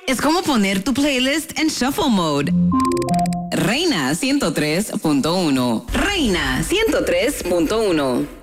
Es como poner tu playlist en shuffle mode. Reina 103.1. Reina 103.1.